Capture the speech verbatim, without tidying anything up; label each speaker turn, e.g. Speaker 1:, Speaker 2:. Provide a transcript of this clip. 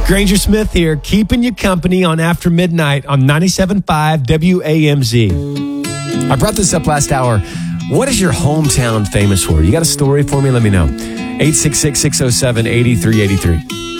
Speaker 1: Granger Smith here, keeping you company on After Midnight on ninety-seven point five W A M Z. I brought this up last hour. What is your hometown famous for? You got a story for me? Let me know. eight six six, six oh seven, eight three eight three.